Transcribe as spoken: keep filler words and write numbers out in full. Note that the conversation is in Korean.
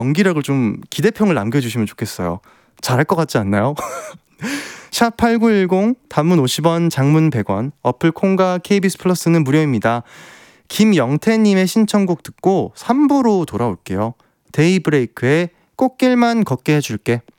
연기력을 좀 기대평을 남겨주시면 좋겠어요. 잘할 것 같지 않나요? 샵 팔구일공, 단문 오십 원, 장문 백 원, 어플 콩과 케이비에스 플러스는 무료입니다. 김영태님의 신청곡 듣고 삼 부로 돌아올게요. 데이브레이크의 꽃길만 걷게 해줄게.